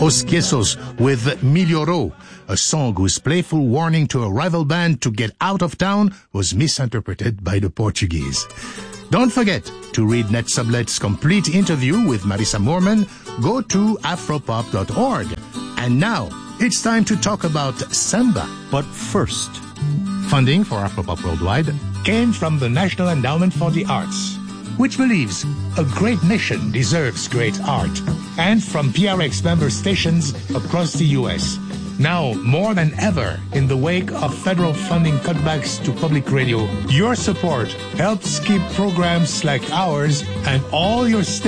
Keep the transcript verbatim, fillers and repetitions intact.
Os Quesos with Miglioró, a song whose playful warning to a rival band to get out of town was misinterpreted by the Portuguese. Don't forget to read Ned Sublet's complete interview with Marissa Moorman. Go to afropop dot org. And now, it's time to talk about samba. But first, funding for Afropop Worldwide came from the National Endowment for the Arts, which believes a great nation deserves great art, and from P R X member stations across the U S. Now, more than ever, in the wake of federal funding cutbacks to public radio, your support helps keep programs like ours and all your stations